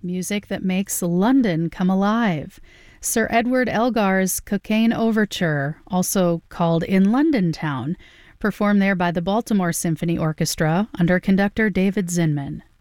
music that makes London come alive. Sir Edward Elgar's Cocaine Overture, also called In London Town, performed there by the Baltimore Symphony Orchestra under conductor David Zinman.